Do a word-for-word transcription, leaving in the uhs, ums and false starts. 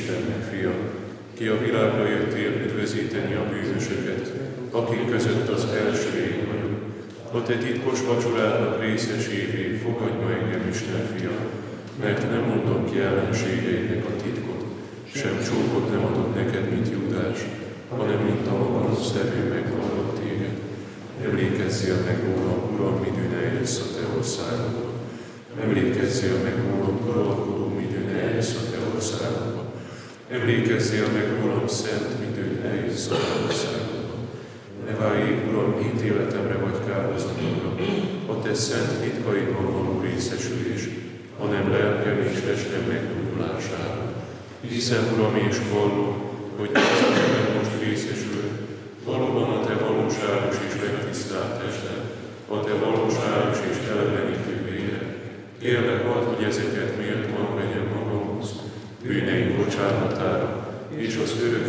Istennek fia, ki a világra jöttél üdvözíteni a bűnösöket, akik között az első én vagyok. A te titkos vacsorádnak részesévé fogadj ma engem, Isten fia, mert nem mondom ki ellenségeidnek a titkot, sem csókot nem adok neked, mint Júdás, hanem mint a maganasz tevő megvallott téged. Emlékezzél meg rólam, Uram, midőn eljössz a te országodba. Emlékezzél meg rólam, uralkodó, midőn eljössz a te országodba. Emlékezzél meg rólam, szent, midőn eljössz a te országodba. Ne váljék, Uram, ítéletemre vagy kárhozatomra, a te szent titkaidban való részesülés, hanem lelkem és testem meggyógyulására. Hiszem, Uram, és vallom, hogy ezekben most részesül, valóban a te valóságos és megtisztált tested, a te valóságos és elevenítő véred. Kérlek, add, hogy ezeket méltóan vegyem magamhoz, bűneim bocsánatára és az örök